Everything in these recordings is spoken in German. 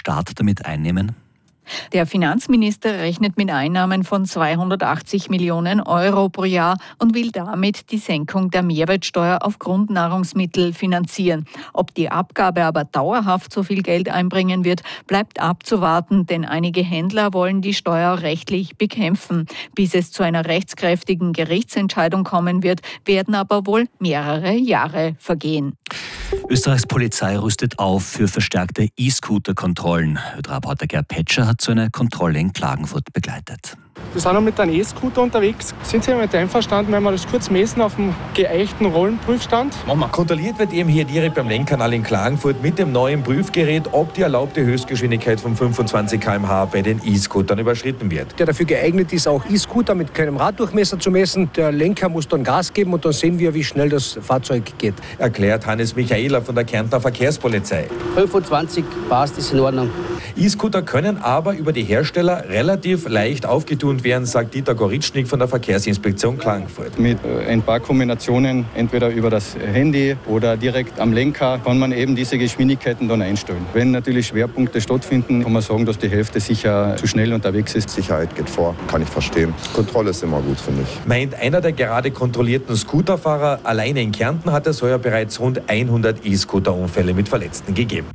Staat damit einnehmen? Der Finanzminister rechnet mit Einnahmen von 280 Millionen Euro pro Jahr und will damit die Senkung der Mehrwertsteuer auf Grundnahrungsmittel finanzieren. Ob die Abgabe aber dauerhaft so viel Geld einbringen wird, bleibt abzuwarten, denn einige Händler wollen die Steuer rechtlich bekämpfen. Bis es zu einer rechtskräftigen Gerichtsentscheidung kommen wird, werden aber wohl mehrere Jahre vergehen. Österreichs Polizei rüstet auf für verstärkte E-Scooter-Kontrollen. Ö3-Reporter Gerd Petscher hat so eine Kontrolle in Klagenfurt begleitet. Wir sind noch mit einem E-Scooter unterwegs. Sind Sie damit einverstanden, wenn wir das kurz messen auf dem geeichten Rollenprüfstand? Kontrolliert wird eben hier direkt beim Lenkkanal in Klagenfurt mit dem neuen Prüfgerät, ob die erlaubte Höchstgeschwindigkeit von 25 km/h bei den E-Scootern überschritten wird. Der dafür geeignet ist, auch E-Scooter mit keinem Raddurchmesser zu messen. Der Lenker muss dann Gas geben und dann sehen wir, wie schnell das Fahrzeug geht. Erklärt Hannes Michaela von der Kärntner Verkehrspolizei. 25 passt, ist in Ordnung. E-Scooter können aber über die Hersteller relativ leicht aufgetunt werden, sagt Dieter Goritschnik von der Verkehrsinspektion Klagenfurt. Mit ein paar Kombinationen, entweder über das Handy oder direkt am Lenker, kann man eben diese Geschwindigkeiten dann einstellen. Wenn natürlich Schwerpunkte stattfinden, kann man sagen, dass die Hälfte sicher zu schnell unterwegs ist. Sicherheit geht vor, kann ich verstehen. Kontrolle ist immer gut, finde ich. Meint einer der gerade kontrollierten Scooterfahrer, alleine in Kärnten hat es heuer bereits rund 100 E-Scooter-Unfälle mit Verletzten gegeben.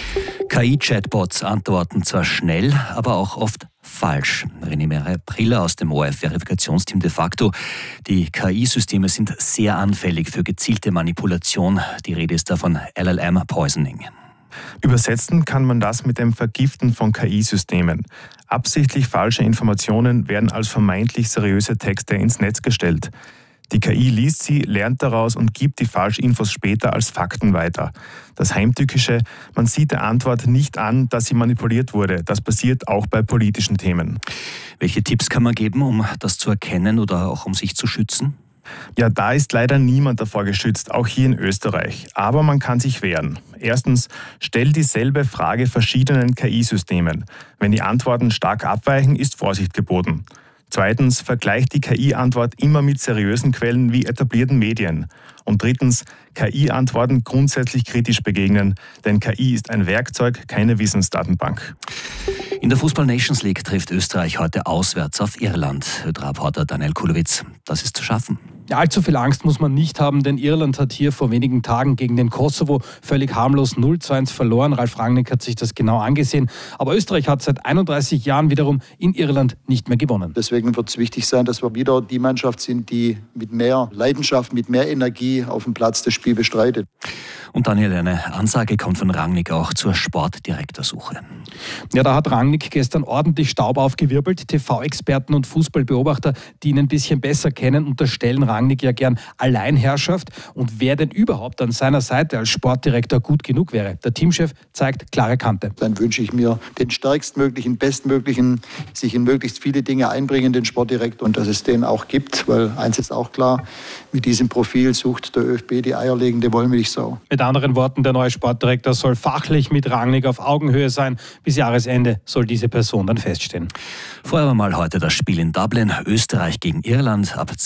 KI-Chatbots antworten zwar schnell, aber auch oft falsch. René Priller aus dem ORF-Verifikationsteam de facto. Die KI-Systeme sind sehr anfällig für gezielte Manipulation. Die Rede ist da von LLM-Poisoning. Übersetzen kann man das mit dem Vergiften von KI-Systemen. Absichtlich falsche Informationen werden als vermeintlich seriöse Texte ins Netz gestellt. Die KI liest sie, lernt daraus und gibt die Falschinfos später als Fakten weiter. Das Heimtückische, man sieht der Antwort nicht an, dass sie manipuliert wurde. Das passiert auch bei politischen Themen. Welche Tipps kann man geben, um das zu erkennen oder auch um sich zu schützen? Ja, da ist leider niemand davor geschützt, auch hier in Österreich. Aber man kann sich wehren. Erstens, stell dieselbe Frage verschiedenen KI-Systemen. Wenn die Antworten stark abweichen, ist Vorsicht geboten. Zweitens, vergleicht die KI-Antwort immer mit seriösen Quellen wie etablierten Medien. Und drittens, KI-Antworten grundsätzlich kritisch begegnen, denn KI ist ein Werkzeug, keine Wissensdatenbank. In der Fußball-Nations League trifft Österreich heute auswärts auf Irland. Ö3-Reporter Daniel Kulowitz, das ist zu schaffen. Ja, allzu viel Angst muss man nicht haben, denn Irland hat hier vor wenigen Tagen gegen den Kosovo völlig harmlos 0:1 verloren. Ralf Rangnick hat sich das genau angesehen. Aber Österreich hat seit 31 Jahren wiederum in Irland nicht mehr gewonnen. Deswegen wird es wichtig sein, dass wir wieder die Mannschaft sind, die mit mehr Leidenschaft, mit mehr Energie auf dem Platz das Spiel bestreitet. Und Daniel, eine Ansage kommt von Rangnick auch zur Sportdirektorsuche. Ja, da hat Rangnick gestern ordentlich Staub aufgewirbelt. TV-Experten und Fußballbeobachter, die ihn ein bisschen besser kennen, unterstellen Rangnick ja gern Alleinherrschaft. Und wer denn überhaupt an seiner Seite als Sportdirektor gut genug wäre? Der Teamchef zeigt klare Kante. Dann wünsche ich mir den stärkstmöglichen, bestmöglichen, sich in möglichst viele Dinge einbringenden Sportdirektor und dass es den auch gibt, weil eins ist auch klar, mit diesem Profil sucht der ÖFB die eierlegende Wollmilchsau. Mit anderen Worten, der neue Sportdirektor soll fachlich mit Rangnick auf Augenhöhe sein. Bis Jahresende soll diese Person dann feststehen. Vorher mal heute das Spiel in Dublin. Österreich gegen Irland ab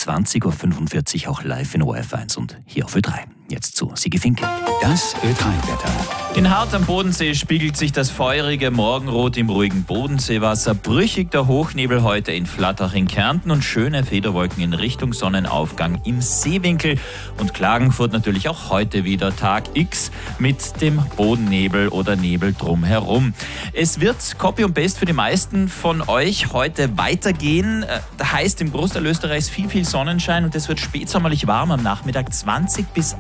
20.45 Uhr auch live in ORF1 und hier auf Ö3. Jetzt zu Sigi Finke. Das Ö3-Wetter. In Hart am Bodensee spiegelt sich das feurige Morgenrot im ruhigen Bodenseewasser. Brüchig der Hochnebel heute in Flattach in Kärnten und schöne Federwolken in Richtung Sonnenaufgang im Seewinkel. Und Klagenfurt natürlich auch heute wieder Tag X mit dem Bodennebel oder Nebel drumherum. Es wird Copy und Paste für die meisten von euch heute weitergehen. Das heißt im Großteil Österreichs viel Sonnenschein und es wird spätsommerlich warm am Nachmittag, 20 bis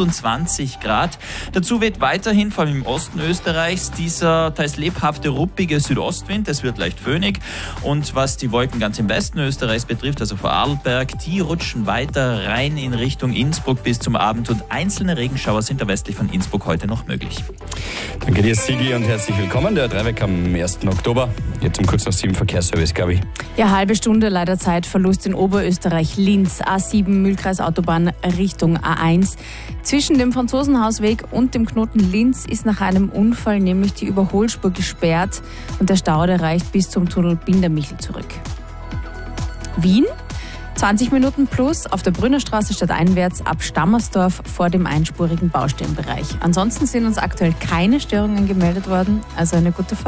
28 Grad. Dazu weht weiterhin, vor allem im Osten Österreichs, dieser teils lebhafte, ruppige Südostwind. Es wird leicht föhnig. Und was die Wolken ganz im Westen Österreichs betrifft, also vor Arlberg, die rutschen weiter rein in Richtung Innsbruck bis zum Abend und einzelne Regenschauer sind da westlich von Innsbruck heute noch möglich. Danke dir, Sigi, und herzlich willkommen. Der Dreiweg am 1. Oktober. Jetzt um kurz nach 7 Verkehrsservice, Gabi. Ja, halbe Stunde leider Zeitverlust in Oberösterreich. Linz, A7, Mühlkreisautobahn Richtung A1. Zwischen dem Franzosenhausweg und dem Knoten Linz ist nach einem Unfall nämlich die Überholspur gesperrt und der Staude reicht bis zum Tunnel Bindermichel zurück. Wien, 20 Minuten plus auf der Brünnerstraße stadteinwärts ab Stammersdorf vor dem einspurigen Baustellenbereich. Ansonsten sind uns aktuell keine Störungen gemeldet worden, also eine gute Fahrt.